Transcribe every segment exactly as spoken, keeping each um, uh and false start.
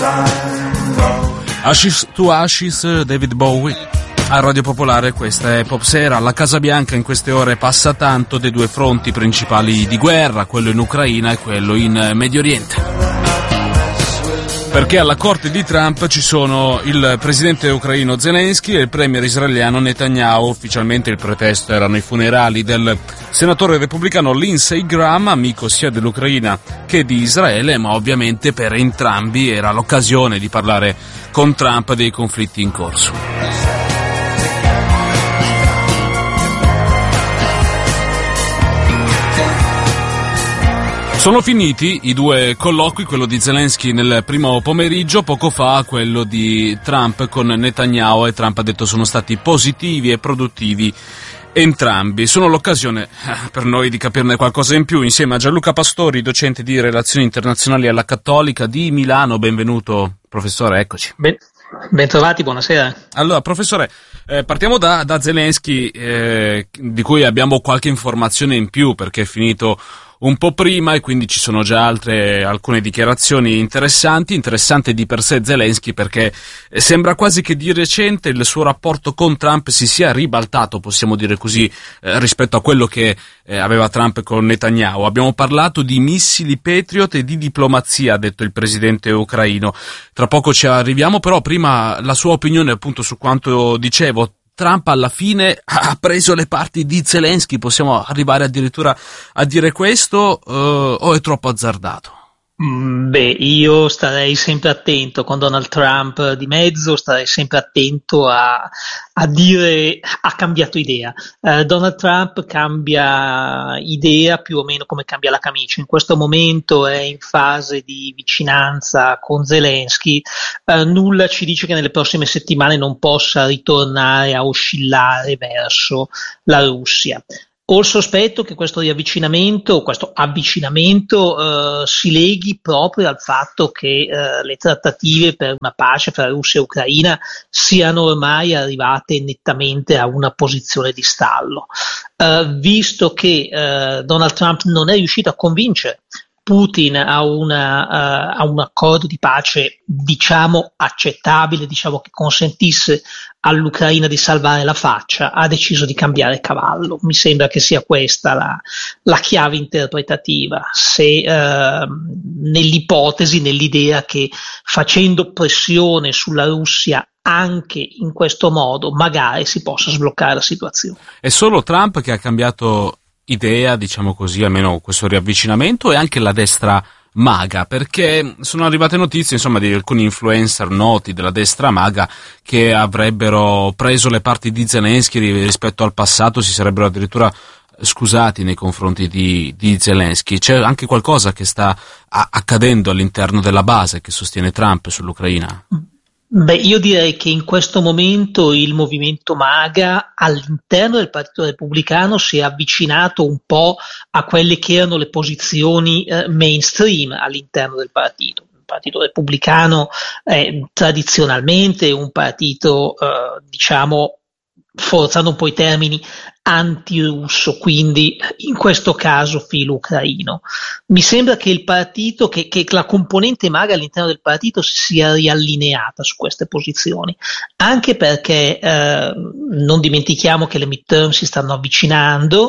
Ashes to Ashes, David Bowie. A Radio Popolare questa è Pop Sera. La Casa Bianca in queste ore passa tanto dei due fronti principali di guerra, quello in Ucraina e quello in Medio Oriente. Perché alla corte di Trump ci sono il presidente ucraino Zelensky e il premier israeliano Netanyahu. Ufficialmente il pretesto erano i funerali del senatore repubblicano Lindsey Graham, amico sia dell'Ucraina che di Israele, ma ovviamente per entrambi era l'occasione di parlare con Trump dei conflitti in corso. Sono finiti i due colloqui, quello di Zelensky nel primo pomeriggio, poco fa quello di Trump con Netanyahu, e Trump ha detto sono stati positivi e produttivi entrambi. Sono l'occasione per noi di capirne qualcosa in più insieme a Gianluca Pastori, docente di relazioni internazionali alla Cattolica di Milano. Benvenuto professore, eccoci. Ben, ben trovati, buonasera. Allora professore, eh, partiamo da, da Zelensky, eh, di cui abbiamo qualche informazione in più perché è finito un po' prima e quindi ci sono già altre alcune dichiarazioni interessanti. Interessante di per sé Zelensky perché sembra quasi che di recente il suo rapporto con Trump si sia ribaltato, possiamo dire così, eh, rispetto a quello che eh, aveva Trump con Netanyahu. Abbiamo parlato di missili Patriot e di diplomazia, ha detto il presidente ucraino. Tra poco ci arriviamo, però prima la sua opinione appunto su quanto dicevo. Trump alla fine ha preso le parti di Zelensky, possiamo arrivare addirittura a dire questo, uh, o è troppo azzardato? Beh, io starei sempre attento con Donald Trump di mezzo, starei sempre attento a, a dire ha cambiato idea. Uh, Donald Trump cambia idea più o meno come cambia la camicia. In questo momento è in fase di vicinanza con Zelensky. Uh, nulla ci dice che nelle prossime settimane non possa ritornare a oscillare verso la Russia. Ho il sospetto che questo riavvicinamento, questo avvicinamento eh, si leghi proprio al fatto che eh, le trattative per una pace fra Russia e Ucraina siano ormai arrivate nettamente a una posizione di stallo. Eh, visto che eh, Donald Trump non è riuscito a convincere Putin a, una, uh, a un accordo di pace diciamo accettabile, diciamo che consentisse all'Ucraina di salvare la faccia, ha deciso di cambiare cavallo. Mi sembra che sia questa la, la chiave interpretativa, se uh, nell'ipotesi, nell'idea che facendo pressione sulla Russia anche in questo modo magari si possa sbloccare la situazione. È solo Trump che ha cambiato idea, diciamo così, almeno questo riavvicinamento, e anche la destra maga, perché sono arrivate notizie insomma di alcuni influencer noti della destra maga che avrebbero preso le parti di Zelensky rispetto al passato, si sarebbero addirittura scusati nei confronti di, di Zelensky. C'è anche qualcosa che sta a- accadendo all'interno della base che sostiene Trump sull'Ucraina? Beh, io direi che in questo momento il movimento MAGA all'interno del Partito Repubblicano si è avvicinato un po' a quelle che erano le posizioni eh, mainstream all'interno del partito. Il Partito Repubblicano è tradizionalmente un partito, eh, diciamo, forzando un po' i termini, antirusso, quindi in questo caso filo ucraino. Mi sembra che il partito, che, che la componente MAGA all'interno del partito si sia riallineata su queste posizioni, anche perché eh, non dimentichiamo che le midterm si stanno avvicinando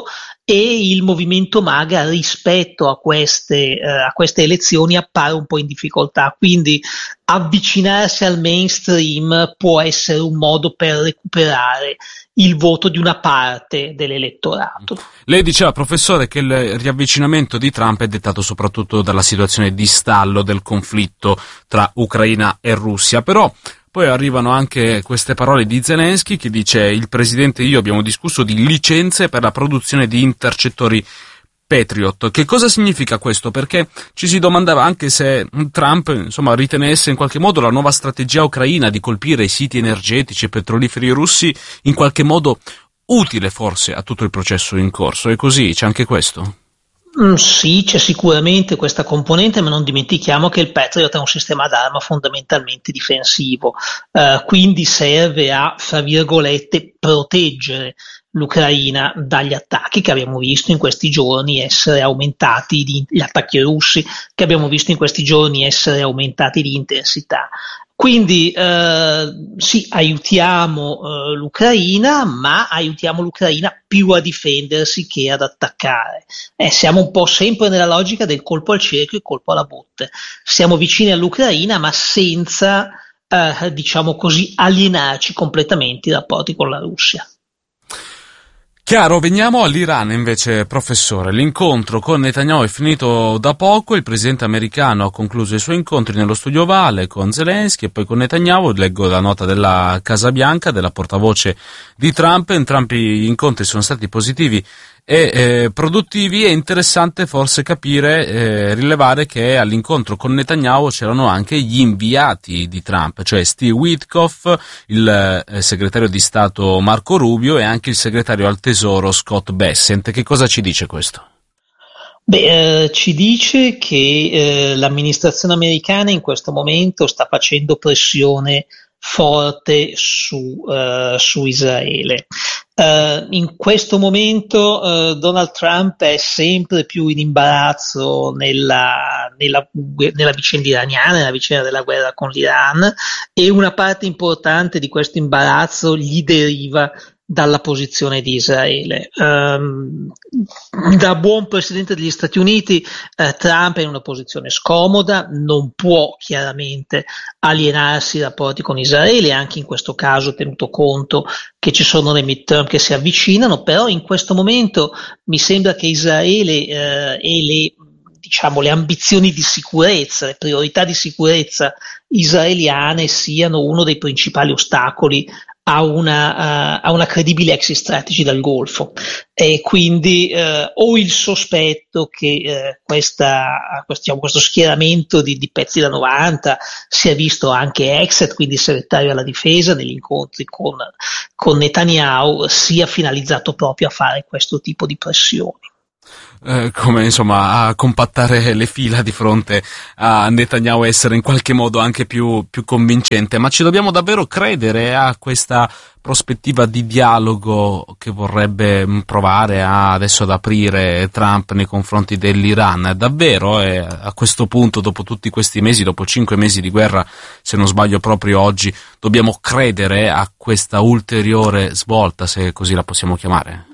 e il movimento MAGA rispetto a queste, eh, a queste elezioni appare un po' in difficoltà, quindi avvicinarsi al mainstream può essere un modo per recuperare il voto di una parte dell'elettorato. Lei diceva, professore, che il riavvicinamento di Trump è dettato soprattutto dalla situazione di stallo del conflitto tra Ucraina e Russia, però poi arrivano anche queste parole di Zelensky che dice: il presidente e io abbiamo discusso di licenze per la produzione di intercettori Patriot. Che cosa significa questo? Perché ci si domandava anche se Trump, insomma, ritenesse in qualche modo la nuova strategia ucraina di colpire i siti energetici e petroliferi russi in qualche modo utile forse a tutto il processo in corso. E così c'è anche questo? Mm, sì, c'è sicuramente questa componente, ma non dimentichiamo che il Patriot è un sistema d'arma fondamentalmente difensivo, eh, quindi serve a, fra virgolette, proteggere l'Ucraina dagli attacchi che abbiamo visto in questi giorni essere aumentati, di, gli attacchi russi che abbiamo visto in questi giorni essere aumentati di intensità. Quindi eh, sì, aiutiamo eh, l'Ucraina, ma aiutiamo l'Ucraina più a difendersi che ad attaccare. Eh, siamo un po' sempre nella logica del colpo al cerchio e colpo alla botte. Siamo vicini all'Ucraina, ma senza, eh, diciamo così, alienarci completamente i rapporti con la Russia. Chiaro, veniamo all'Iran invece, professore. L'incontro con Netanyahu è finito da poco, il presidente americano ha concluso i suoi incontri nello studio ovale con Zelensky e poi con Netanyahu. Leggo la nota della Casa Bianca, della portavoce di Trump. Entrambi gli incontri sono stati positivi e eh, produttivi. È interessante forse capire, eh, rilevare che all'incontro con Netanyahu c'erano anche gli inviati di Trump, cioè Steve Witkoff, il eh, segretario di Stato Marco Rubio e anche il segretario al Tesoro Scott Bessent. Che cosa ci dice questo? Beh, eh, ci dice che eh, l'amministrazione americana in questo momento sta facendo pressione forte su, eh, su Israele. Uh, in questo momento uh, Donald Trump è sempre più in imbarazzo nella, nella, nella vicenda iraniana, nella vicenda della guerra con l'Iran, e una parte importante di questo imbarazzo gli deriva dalla posizione di Israele. Um, da buon presidente degli Stati Uniti, uh, Trump è in una posizione scomoda, non può chiaramente alienarsi i rapporti con Israele, anche in questo caso tenuto conto che ci sono le midterm che si avvicinano, però in questo momento mi sembra che Israele eh, e le, diciamo, le ambizioni di sicurezza, le priorità di sicurezza israeliane siano uno dei principali ostacoli a una, uh, a una credibile exit strategy dal Golfo, e quindi uh, ho il sospetto che uh, questa, questo, questo schieramento di, di pezzi da novanta sia visto anche Exet, quindi segretario alla difesa, negli incontri con, con Netanyahu, sia finalizzato proprio a fare questo tipo di pressioni. Eh, come insomma a compattare le fila di fronte a Netanyahu, essere in qualche modo anche più, più convincente. Ma ci dobbiamo davvero credere a questa prospettiva di dialogo che vorrebbe provare a, adesso ad aprire Trump nei confronti dell'Iran? Davvero eh, a questo punto, dopo tutti questi mesi, dopo cinque mesi di guerra, se non sbaglio proprio oggi, dobbiamo credere a questa ulteriore svolta, se così la possiamo chiamare?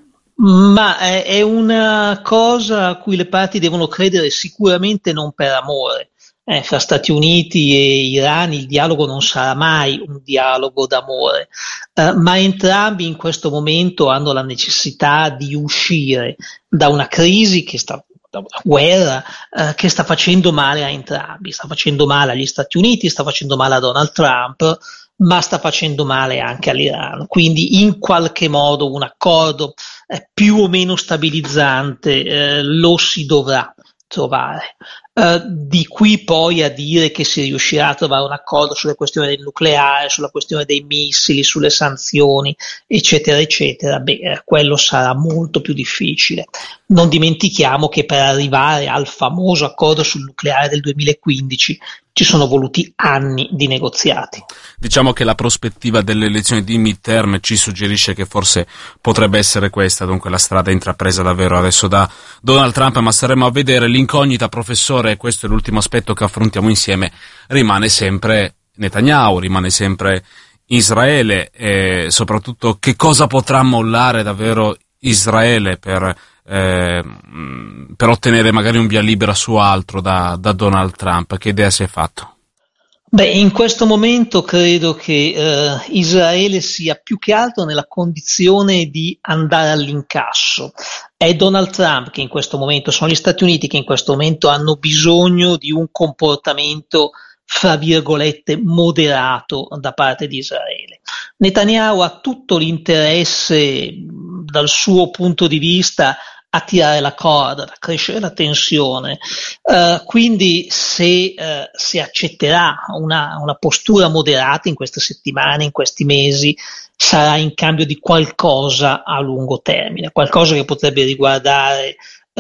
Ma è, è una cosa a cui le parti devono credere sicuramente non per amore. Eh, fra Stati Uniti e Iran il dialogo non sarà mai un dialogo d'amore, eh, ma entrambi in questo momento hanno la necessità di uscire da una crisi che sta da una guerra eh, che sta facendo male a entrambi, sta facendo male agli Stati Uniti, sta facendo male a Donald Trump, ma sta facendo male anche all'Iran. Quindi in qualche modo un accordo eh, più o meno stabilizzante eh, lo si dovrà trovare. Uh, di qui poi a dire che si riuscirà a trovare un accordo sulle questioni del nucleare, sulla questione dei missili, sulle sanzioni, eccetera, eccetera, beh, eh, quello sarà molto più difficile. Non dimentichiamo che per arrivare al famoso accordo sul nucleare del duemilaquindici ci sono voluti anni di negoziati. Diciamo che la prospettiva delle elezioni di midterm ci suggerisce che forse potrebbe essere questa, dunque, la strada intrapresa davvero adesso da Donald Trump, ma staremo a vedere. L'incognita, professore, questo è l'ultimo aspetto che affrontiamo insieme, rimane sempre Netanyahu, rimane sempre Israele, e soprattutto che cosa potrà mollare davvero Israele per Eh, per ottenere magari un via libera su altro da, da Donald Trump. Che idea si è fatto? Beh, in questo momento credo che eh, Israele sia più che altro nella condizione di andare all'incasso. È Donald Trump che in questo momento, sono gli Stati Uniti che in questo momento hanno bisogno di un comportamento fra virgolette moderato da parte di Israele. Netanyahu ha tutto l'interesse dal suo punto di vista a tirare la corda, a crescere la tensione, uh, quindi se, uh, se accetterà una, una postura moderata in queste settimane, in questi mesi, sarà in cambio di qualcosa a lungo termine, qualcosa che potrebbe riguardare uh,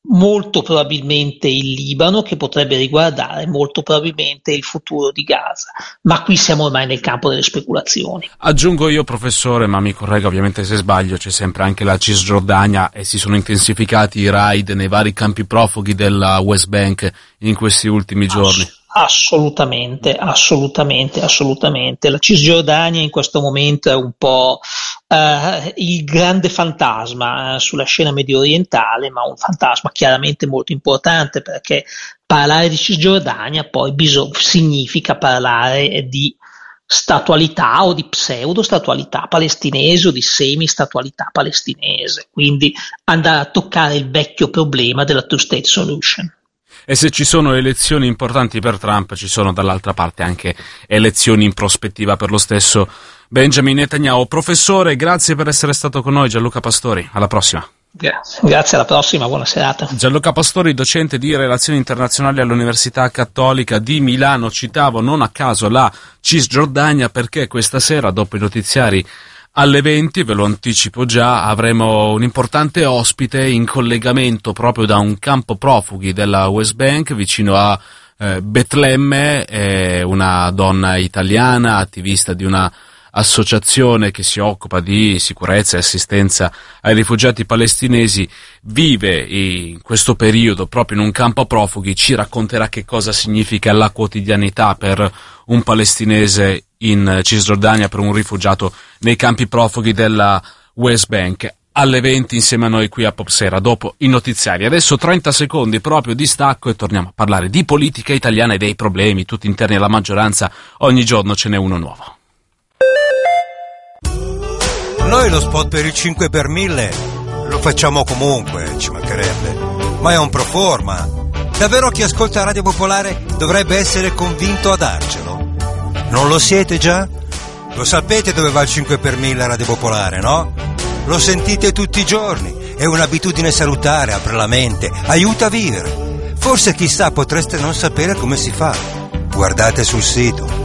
molto probabilmente il Libano, che potrebbe riguardare molto probabilmente il futuro di Gaza, ma qui siamo ormai nel campo delle speculazioni. Aggiungo io, professore, ma mi corregga ovviamente se sbaglio, c'è sempre anche la Cisgiordania e si sono intensificati i raid nei vari campi profughi della West Bank in questi ultimi giorni. Ass- assolutamente, assolutamente, assolutamente. La Cisgiordania in questo momento è un po' Uh, il grande fantasma uh, sulla scena medio orientale, ma un fantasma chiaramente molto importante, perché parlare di Cisgiordania poi bisog- significa parlare di statualità o di pseudo-statualità palestinese o di semi-statualità palestinese, quindi andare a toccare il vecchio problema della two-state solution. E se ci sono elezioni importanti per Trump, ci sono dall'altra parte anche elezioni in prospettiva per lo stesso Benjamin Netanyahu. Professore, grazie per essere stato con noi. Gianluca Pastori, alla prossima. Grazie, grazie, alla prossima, buona serata. Gianluca Pastori, docente di relazioni internazionali all'Università Cattolica di Milano. Citavo non a caso la Cisgiordania perché questa sera, dopo i notiziari alle venti, ve lo anticipo già, avremo un importante ospite in collegamento proprio da un campo profughi della West Bank vicino a eh, Betlemme, eh, una donna italiana, attivista di una associazione che si occupa di sicurezza e assistenza ai rifugiati palestinesi, vive in questo periodo proprio in un campo profughi. Ci racconterà che cosa significa la quotidianità per un palestinese in Cisgiordania, per un rifugiato nei campi profughi della West Bank. Alle venti insieme a noi qui a Popsera, dopo i notiziari. Adesso trenta secondi proprio di stacco e torniamo a parlare di politica italiana e dei problemi tutti interni alla maggioranza. Ogni giorno ce n'è uno nuovo. Noi lo spot per il cinque per mille lo facciamo comunque, ci mancherebbe, ma è un pro forma. Davvero chi ascolta Radio Popolare dovrebbe essere convinto a darcelo. Non lo siete già? Lo sapete dove va il cinque per mille a Radio Popolare, no? Lo sentite tutti i giorni, è un'abitudine salutare, apre la mente, aiuta a vivere. Forse chissà potreste non sapere come si fa. Guardate sul sito